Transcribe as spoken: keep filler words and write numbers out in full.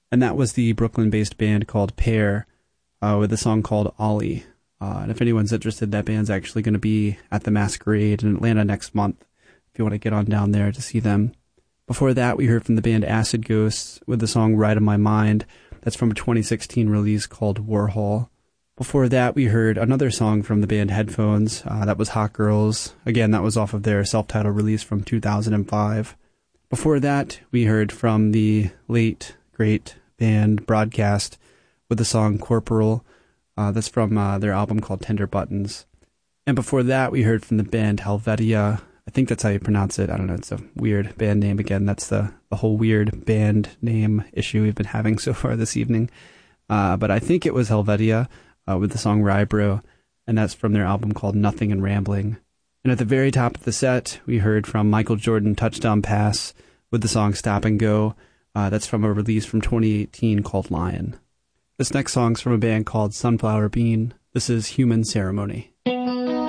And that was the Brooklyn-based band called Pear, uh, with a song called Ollie. Uh, and if anyone's interested, that band's actually going to be at the Masquerade in Atlanta next month, if you want to get on down there to see them. Before that, we heard from the band Acid Ghosts with the song Ride on My Mind. That's from a twenty sixteen release called Warhol. Before that, we heard another song from the band Headphones. Uh, that was Hot Girls. Again, that was off of their self-titled release from two thousand five. Before that, we heard from the late, great band Broadcast with the song Corporal. Uh, that's from uh, their album called Tender Buttons. And before that, we heard from the band Helvetia. I think that's how you pronounce it. I don't know. It's a weird band name. Again, that's the, the whole weird band name issue we've been having so far this evening. Uh, but I think it was Helvetia uh, with the song Rybro, and that's from their album called Nothing and Rambling. And at the very top of the set, we heard from Michael Jordan Touchdown Pass with the song Stop and Go. Uh, that's from a release from twenty eighteen called Lion. This next song's from a band called Sunflower Bean. This is Human Ceremony.